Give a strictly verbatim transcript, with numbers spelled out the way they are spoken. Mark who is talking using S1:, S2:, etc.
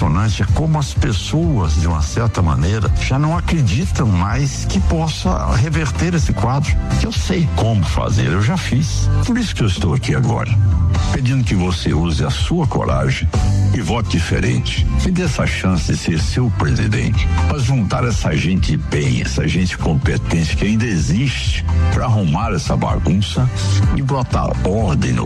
S1: impressionante é como as pessoas, de uma certa maneira, já não acreditam mais que possa reverter esse quadro. Eu sei como fazer, eu já fiz. Por isso que eu estou aqui agora, pedindo que você use a sua coragem e vote diferente. Me dê essa chance de ser seu presidente, para juntar essa gente bem, essa gente competente que ainda existe, para arrumar essa bagunça e botar ordem no